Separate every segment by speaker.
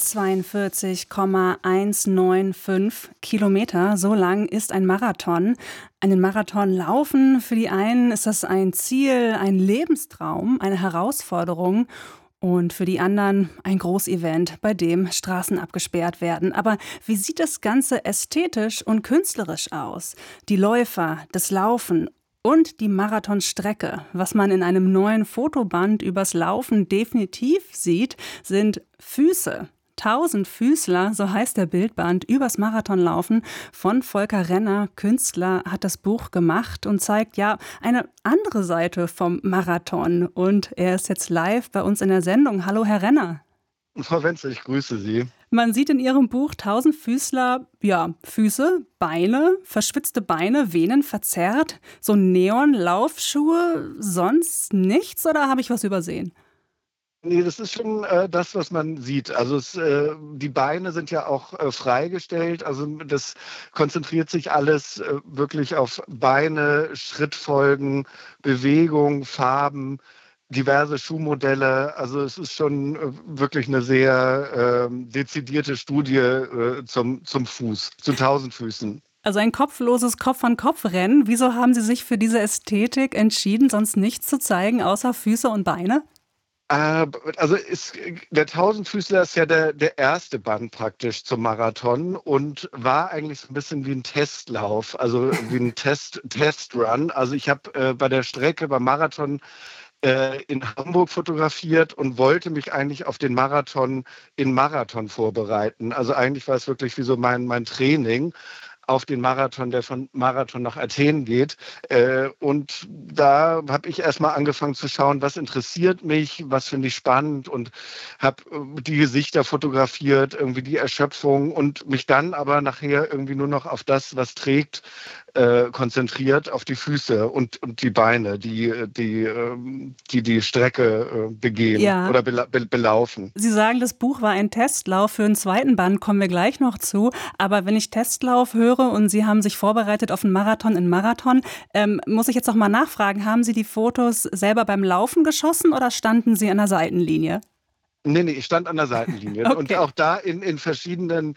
Speaker 1: 42,195 Kilometer, so lang ist ein Marathon. Einen Marathon laufen, für die einen ist das ein Ziel, ein Lebenstraum, eine Herausforderung. Und für die anderen ein Großevent, bei dem Straßen abgesperrt werden. Aber wie sieht das Ganze ästhetisch und künstlerisch aus? Die Läufer, das Laufen und die Marathonstrecke. Was man in einem neuen Fotoband übers Laufen definitiv sieht, sind Füße. Tausendfüßler, so heißt der Bildband, übers Marathonlaufen von Volker Renner, Künstler, hat das Buch gemacht und zeigt ja eine andere Seite vom Marathon. Und er ist jetzt live bei uns in der Sendung. Hallo, Herr Renner.
Speaker 2: Frau Wenzel, ich grüße Sie.
Speaker 1: Man sieht in Ihrem Buch Tausendfüßler, ja, Füße, Beine, verschwitzte Beine, Venen verzerrt, so Neon-Laufschuhe, sonst nichts oder habe ich was übersehen?
Speaker 2: Nee, das ist schon das, was man sieht. Also die Beine sind ja auch freigestellt. Also das konzentriert sich alles wirklich auf Beine, Schrittfolgen, Bewegung, Farben, diverse Schuhmodelle. Also es ist schon wirklich eine sehr dezidierte Studie zum Fuß, zu Tausendfüßen.
Speaker 1: Also ein kopfloses Kopf-an-Kopf-Rennen. Wieso haben Sie sich für diese Ästhetik entschieden, sonst nichts zu zeigen, außer Füße und Beine?
Speaker 2: Also der Tausendfüßler ist ja der erste Band praktisch zum Marathon und war eigentlich so ein bisschen wie ein Testlauf, also wie ein Testrun. Also ich habe bei der Strecke beim Marathon in Hamburg fotografiert und wollte mich eigentlich auf den Marathon in Marathon vorbereiten. Also eigentlich war es wirklich wie so mein Training auf den Marathon, der von Marathon nach Athen geht. Und da habe ich erstmal angefangen zu schauen, was interessiert mich, was finde ich spannend und habe die Gesichter fotografiert, irgendwie die Erschöpfung und mich dann aber nachher irgendwie nur noch auf das, was trägt, konzentriert, auf die Füße und die Beine, die Strecke begehen
Speaker 1: Ja.
Speaker 2: oder belaufen.
Speaker 1: Sie sagen, das Buch war ein Testlauf. Für einen zweiten Band kommen wir gleich noch zu. Aber wenn ich Testlauf höre und Sie haben sich vorbereitet auf einen Marathon in Marathon, muss ich jetzt noch mal nachfragen, haben Sie die Fotos selber beim Laufen geschossen oder standen Sie an der Seitenlinie?
Speaker 2: Nee, ich stand an der Seitenlinie und
Speaker 1: Okay.
Speaker 2: auch da in verschiedenen,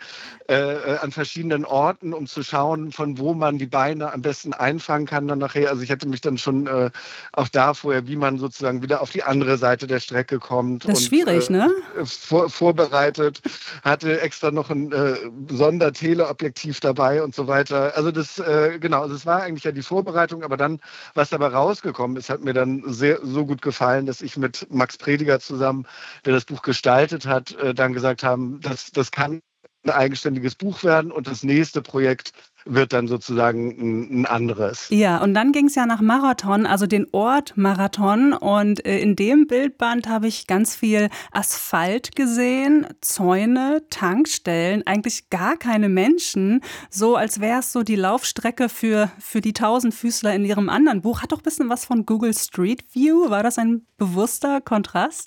Speaker 2: an verschiedenen Orten, um zu schauen, von wo man die Beine am besten einfangen kann dann nachher. Also ich hatte mich dann schon auch da vorher, wie man sozusagen wieder auf die andere Seite der Strecke kommt
Speaker 1: Das ist
Speaker 2: und
Speaker 1: schwierig, ne?
Speaker 2: vorbereitet, hatte extra noch ein Sonderteleobjektiv dabei und so weiter. Also genau, also es war eigentlich ja die Vorbereitung, aber dann, was dabei rausgekommen ist, hat mir dann so gut gefallen, dass ich mit Max Prediger zusammen, der das Buch gestaltet hat, dann gesagt haben, das kann ein eigenständiges Buch werden und das nächste Projekt wird dann sozusagen ein anderes.
Speaker 1: Ja, und dann ging es ja nach Marathon, also den Ort Marathon. Und in dem Bildband habe ich ganz viel Asphalt gesehen, Zäune, Tankstellen, eigentlich gar keine Menschen. So als wäre es so die Laufstrecke für die Tausendfüßler in Ihrem anderen Buch. Hat doch ein bisschen was von Google Street View. War das ein bewusster Kontrast?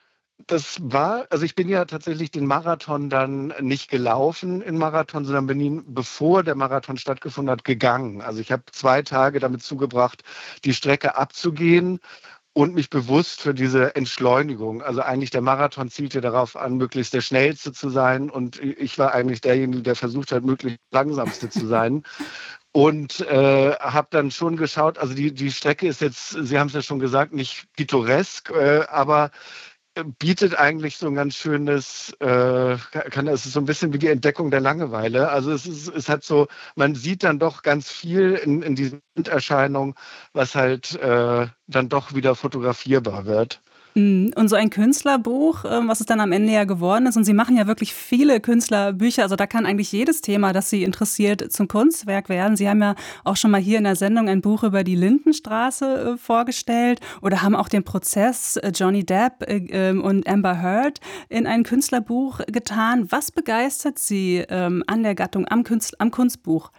Speaker 2: Das war, also ich bin ja tatsächlich den Marathon dann nicht gelaufen in Marathon, sondern bin ihn, bevor der Marathon stattgefunden hat, gegangen. Also ich habe 2 Tage damit zugebracht, die Strecke abzugehen und mich bewusst für diese Entschleunigung. Also eigentlich der Marathon zielt ja darauf an, möglichst der Schnellste zu sein. Und ich war eigentlich derjenige, der versucht hat, möglichst Langsamste zu sein. Und habe dann schon geschaut, also die Strecke ist jetzt, Sie haben es ja schon gesagt, nicht pittoresk, aber bietet eigentlich so ein ganz schönes, es ist so ein bisschen wie die Entdeckung der Langeweile. Also es hat so, man sieht dann doch ganz viel in diesen Erscheinungen, was halt dann doch wieder fotografierbar wird.
Speaker 1: Und so ein Künstlerbuch, was es dann am Ende ja geworden ist. Und Sie machen ja wirklich viele Künstlerbücher. Also da kann eigentlich jedes Thema, das Sie interessiert, zum Kunstwerk werden. Sie haben ja auch schon mal hier in der Sendung ein Buch über die Lindenstraße vorgestellt oder haben auch den Prozess Johnny Depp und Amber Heard in ein Künstlerbuch getan. Was begeistert Sie an der Gattung, am Kunstbuch?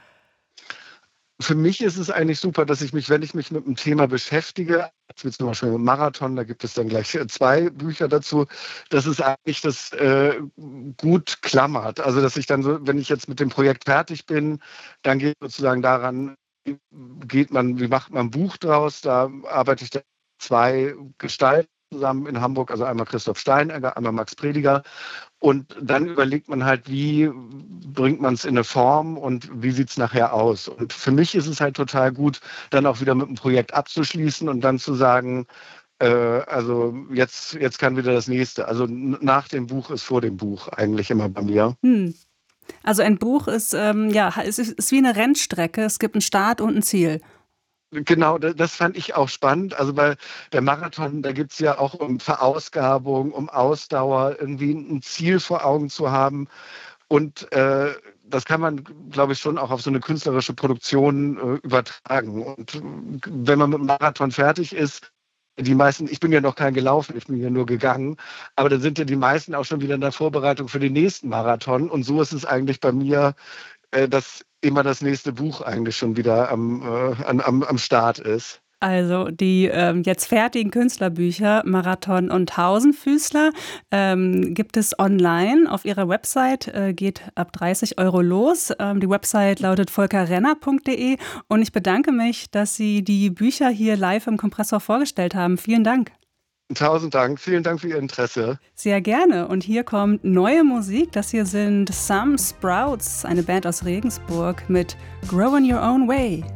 Speaker 2: Für mich ist es eigentlich super, dass ich mich, wenn ich mich mit einem Thema beschäftige, jetzt zum Beispiel mit Marathon, da gibt es dann gleich 2 Bücher dazu, dass es eigentlich das gut klammert. Also dass ich dann so, wenn ich jetzt mit dem Projekt fertig bin, dann geht sozusagen daran, wie macht man ein Buch draus, da arbeite ich dann 2 Gestalten zusammen in Hamburg, also einmal Christoph Steinegger, einmal Max Prediger. Und dann überlegt man halt, wie bringt man es in eine Form und wie sieht es nachher aus. Und für mich ist es halt total gut, dann auch wieder mit einem Projekt abzuschließen und dann zu sagen, also jetzt kann wieder das nächste. Also nach dem Buch ist vor dem Buch eigentlich immer bei mir.
Speaker 1: Also ein Buch ist, ist wie eine Rennstrecke. Es gibt einen Start und ein Ziel.
Speaker 2: Genau, das fand ich auch spannend. Also bei der Marathon, da geht es ja auch um Verausgabung, um Ausdauer, irgendwie ein Ziel vor Augen zu haben. Und das kann man, glaube ich, schon auch auf so eine künstlerische Produktion übertragen. Und wenn man mit dem Marathon fertig ist, die meisten, ich bin ja noch kein gelaufen, ich bin ja nur gegangen, aber dann sind ja die meisten auch schon wieder in der Vorbereitung für den nächsten Marathon. Und so ist es eigentlich bei mir, dass immer das nächste Buch eigentlich schon wieder am Start ist.
Speaker 1: Also die jetzt fertigen Künstlerbücher Marathon und Tausendfüßler gibt es online auf ihrer Website, geht ab 30 € los. Die Website lautet volkerrenner.de und ich bedanke mich, dass Sie die Bücher hier live im Kompressor vorgestellt haben. Vielen Dank.
Speaker 2: 1000 Dank, vielen Dank für Ihr Interesse.
Speaker 1: Sehr gerne. Und hier kommt neue Musik. Das hier sind Some Sprouts, eine Band aus Regensburg mit Grow in Your Own Way.